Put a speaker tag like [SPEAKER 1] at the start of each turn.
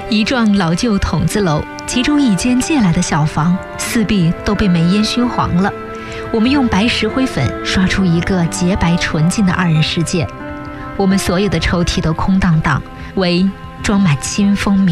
[SPEAKER 1] 一幢老旧筒子楼，其中一间借来的小房，四壁都被煤烟熏黄了。我们用白石灰粉刷出一个洁白纯净的二人世界。我们所有的抽屉都空荡荡，唯装满清风